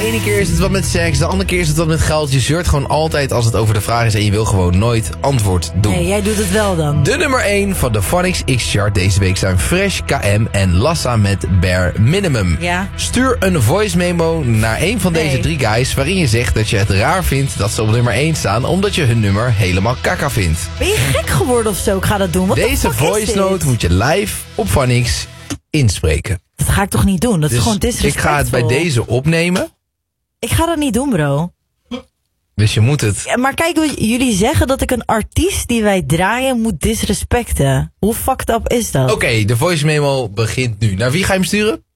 ene keer is het wat met seks, de andere keer is het wat met geld. Je zeurt gewoon altijd als het over de vraag is en je wil gewoon nooit antwoord doen. Nee, jij doet het wel dan. De nummer 1 van de Phonics X-chart deze week zijn Fresh, KM en Lassa met Bare Minimum. Ja. Stuur een voice memo naar een van deze 3 guys waarin je zegt dat je het raar vindt dat ze op nummer 1 staan omdat je hun nummer helemaal kaka vindt. Ben je gek geworden of zo? Ik ga dat doen. Wat Deze voice note moet je live op Phonics inspreken. Dat ga ik toch niet doen? Dat is gewoon Dus disrespectvol. ik ga het bij deze opnemen. Ik ga dat niet doen, bro. Dus je moet het... Ja, maar kijk, jullie zeggen dat ik een artiest die wij draaien moet disrespecten. Hoe fucked up is dat? Oké, de voice memo begint nu. Naar wie ga je hem sturen?